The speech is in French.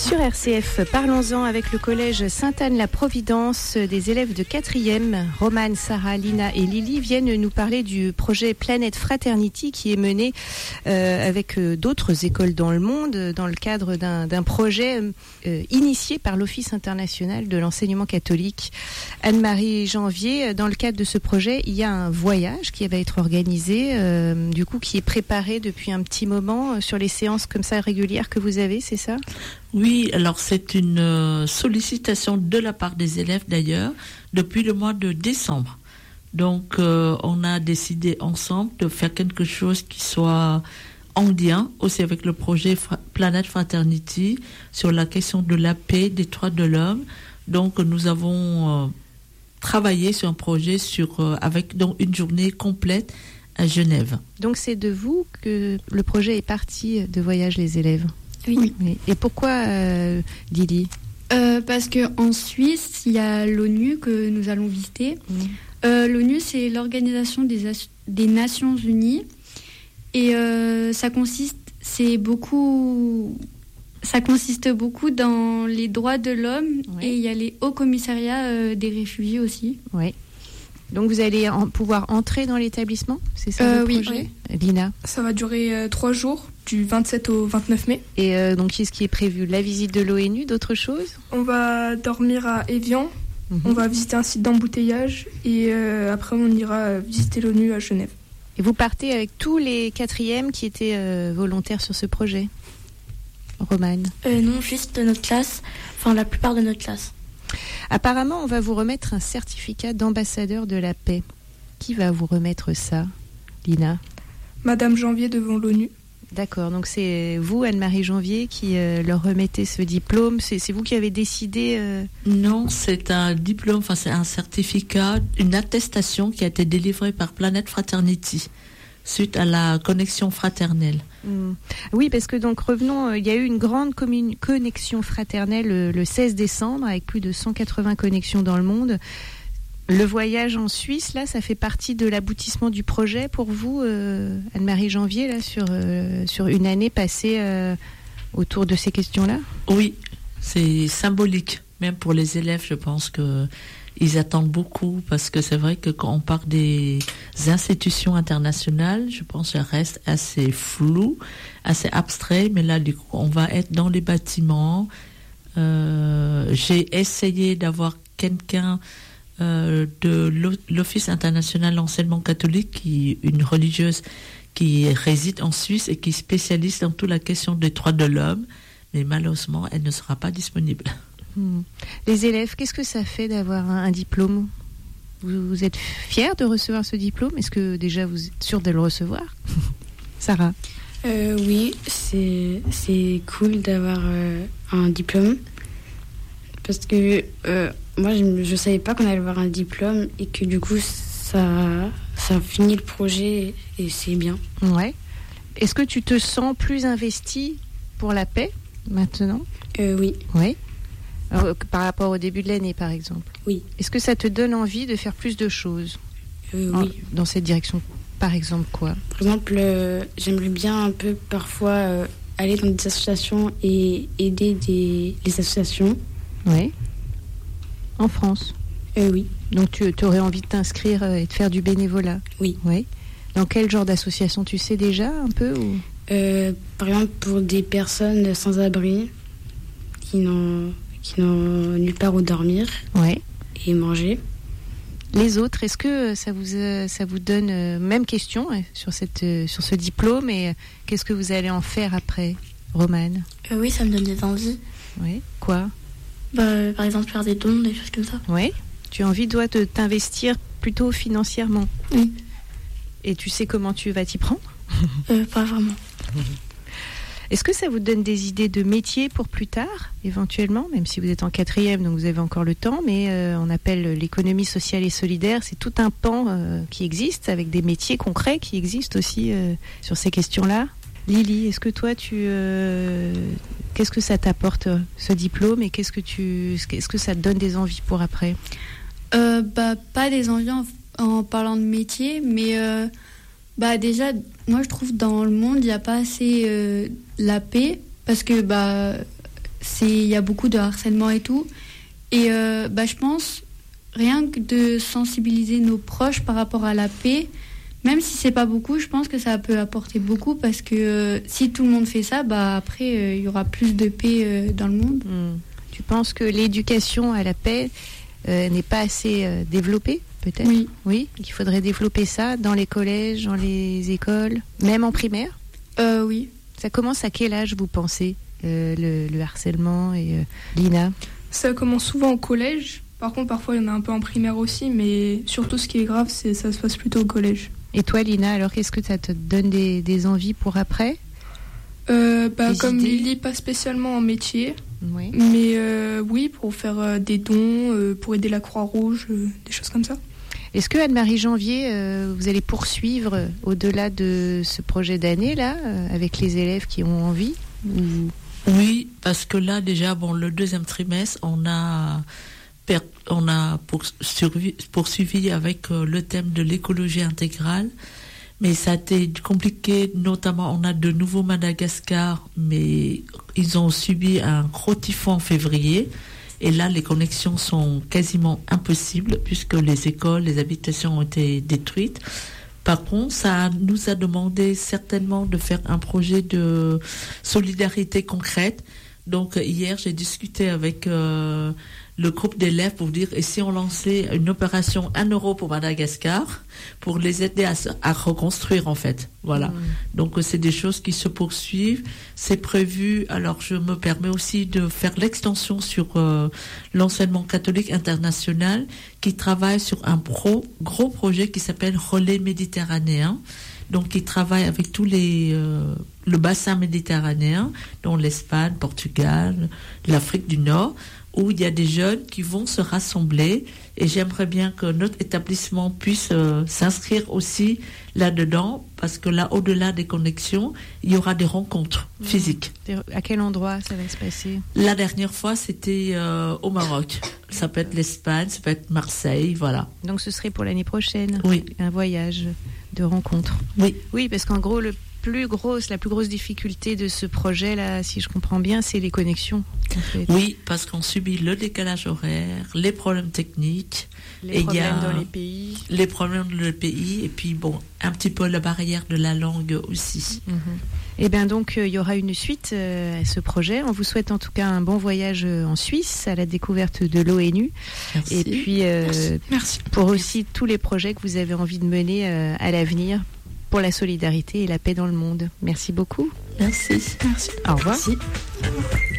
Sur RCF, parlons-en avec le collège Sainte-Anne-la-Providence. Des élèves de 4e, Romane, Sarah, Lina et Lily, viennent nous parler du projet Planète Fraternity qui est mené avec d'autres écoles dans le monde dans le cadre d'un projet initié par l'Office international de l'enseignement catholique. Anne-Marie Janvier, dans le cadre de ce projet, il y a un voyage qui va être organisé, du coup qui est préparé depuis un petit moment sur les séances comme ça régulières que vous avez, c'est ça ? Oui, alors c'est une sollicitation de la part des élèves d'ailleurs depuis le mois de décembre. Donc on a décidé ensemble de faire quelque chose qui soit en lien aussi avec le projet Planète Fraternity sur la question de la paix, des droits de l'homme. Donc nous avons travaillé sur un projet avec donc une journée complète à Genève. Donc c'est de vous que le projet est parti de Voyage les élèves ? Oui. Et pourquoi Lily ? Parce qu'en Suisse, il y a l'ONU que nous allons visiter. L'ONU, c'est l'Organisation des Nations Unies. Et ça consiste beaucoup dans les droits de l'homme. Oui. Et il y a les hauts commissariats des réfugiés aussi. Oui. Donc vous allez pouvoir entrer dans l'établissement, c'est ça le projet ? Oui. Lina ? Ça va durer 3 jours, du 27 au 29 mai. Et donc qu'est-ce qui est prévu ? La visite de l'ONU, d'autres choses ? On va dormir à Évian, on va visiter un site d'embouteillage et après on ira visiter l'ONU à Genève. Et vous partez avec tous les 4e qui étaient volontaires sur ce projet ? Romane ? Non, juste de notre classe, enfin la plupart de notre classe. Apparemment, on va vous remettre un certificat d'ambassadeur de la paix. Qui va vous remettre ça, Lina ? Madame Janvier devant l'ONU. D'accord, donc c'est vous, Anne-Marie Janvier, qui leur remettez ce diplôme. C'est vous qui avez décidé Non, c'est un diplôme, c'est un certificat, une attestation qui a été délivrée par Planète Fraternity suite à la connexion fraternelle. Oui, parce que donc revenons, il y a eu une grande connexion fraternelle le 16 décembre avec plus de 180 connexions dans le monde. Le voyage en Suisse, là, ça fait partie de l'aboutissement du projet pour vous, Anne-Marie Janvier, là, sur une année passée autour de ces questions-là ? Oui, c'est symbolique, même pour les élèves, je pense que ils attendent beaucoup parce que c'est vrai que quand on parle des institutions internationales, je pense que ça reste assez flou, assez abstrait, mais là, du coup, on va être dans les bâtiments. J'ai essayé d'avoir quelqu'un de l'Office international de l'enseignement catholique, une religieuse qui réside en Suisse et qui est spécialiste dans toute la question des droits de l'homme, mais malheureusement, elle ne sera pas disponible. Les élèves, qu'est-ce que ça fait d'avoir un diplôme ? Vous êtes fiers de recevoir ce diplôme ? Est-ce que déjà vous êtes sûr de le recevoir ? Sarah ? Oui, c'est cool d'avoir un diplôme. Parce que moi, je savais pas qu'on allait avoir un diplôme et que du coup, ça finit le projet et c'est bien. Ouais. Est-ce que tu te sens plus investi pour la paix maintenant ? Oui. Oui. Par rapport au début de l'année, par exemple. Oui. Est-ce que ça te donne envie de faire plus de choses oui. Dans cette direction ? Par exemple, quoi ? Par exemple, j'aimerais bien un peu parfois aller dans des associations et aider les associations. Oui. En France ? Oui. Donc tu aurais envie de t'inscrire et de faire du bénévolat ? Oui. Oui. Dans quel genre d'association tu sais déjà un peu ou... Par exemple, pour des personnes sans abri qui n'ont nulle part où dormir et manger. Les autres, est-ce que ça vous donne même question sur ce diplôme et qu'est-ce que vous allez en faire après, Romane ? Oui, ça me donne des envies. Oui. Quoi ? Par exemple, faire des dons, des choses comme ça. Oui. Tu as envie, toi, de t'investir plutôt financièrement ? Oui. Et tu sais comment tu vas t'y prendre ? Pas vraiment. Est-ce que ça vous donne des idées de métiers pour plus tard, éventuellement, même si vous êtes en 4e, donc vous avez encore le temps, mais on appelle l'économie sociale et solidaire, c'est tout un pan qui existe, avec des métiers concrets qui existent aussi sur ces questions-là. Lily, est-ce que toi, qu'est-ce que ça t'apporte, ce diplôme, et est-ce que ça te donne des envies pour après ? Pas des envies en parlant de métier, mais déjà, moi je trouve dans le monde, il n'y a pas assez la paix, parce que il y a beaucoup de harcèlement et tout. Et je pense, rien que de sensibiliser nos proches par rapport à la paix, même si c'est pas beaucoup, je pense que ça peut apporter beaucoup parce que si tout le monde fait ça, après il y aura plus de paix dans le monde. Tu penses que l'éducation à la paix n'est pas assez développée, peut-être ? Oui, qu'il faudrait développer ça dans les collèges, dans les écoles, même en primaire ? Oui. Ça commence à quel âge, vous pensez, le harcèlement et Lina ? Ça commence souvent au collège. Par contre, parfois, il y en a un peu en primaire aussi, mais surtout, ce qui est grave, ça se passe plutôt au collège. Et toi, Lina, alors qu'est-ce que ça te donne des envies pour après ? Comme Lily, pas spécialement en métier, mais oui, pour faire des dons, pour aider la Croix-Rouge, des choses comme ça. Est-ce que Anne-Marie Janvier, vous allez poursuivre au-delà de ce projet d'année là, avec les élèves qui ont envie Oui, parce que là déjà, le deuxième trimestre, on a poursuivi avec le thème de l'écologie intégrale, mais ça a été compliqué, notamment on a de nouveau Madagascar, mais ils ont subi un gros typhon en février. Et là, les connexions sont quasiment impossibles puisque les écoles, les habitations ont été détruites. Par contre, ça nous a demandé certainement de faire un projet de solidarité concrète. Donc, hier, j'ai discuté avec le groupe d'élèves pour dire, et si on lançait une opération 1 euro pour Madagascar, pour les aider à reconstruire, en fait. Voilà. Donc, c'est des choses qui se poursuivent. C'est prévu. Alors, je me permets aussi de faire l'extension sur l'enseignement catholique international qui travaille sur un gros projet qui s'appelle Relais méditerranéen. Donc, il travaille avec tous le bassin méditerranéen, dont l'Espagne, Portugal, l'Afrique du Nord, où il y a des jeunes qui vont se rassembler. Et j'aimerais bien que notre établissement puisse s'inscrire aussi là-dedans, parce que là, au-delà des connexions, il y aura des rencontres physiques. À quel endroit ça va se passer ? La dernière fois, c'était au Maroc. Ça peut être l'Espagne, ça peut être Marseille, voilà. Donc ce serait pour l'année prochaine ? Oui. Un voyage de rencontres. Oui, parce qu'en gros, la plus grosse difficulté de ce projet-là, si je comprends bien, c'est les connexions. En fait. Oui, parce qu'on subit le décalage horaire, les problèmes techniques. Les problèmes dans les pays. Les problèmes dans le pays, et puis un petit peu la barrière de la langue aussi. Et bien donc, il y aura une suite à ce projet. On vous souhaite en tout cas un bon voyage en Suisse, à la découverte de l'ONU. Merci. Et puis, Merci. Pour aussi tous les projets que vous avez envie de mener à l'avenir pour la solidarité et la paix dans le monde. Merci beaucoup. Merci. Au revoir. Merci.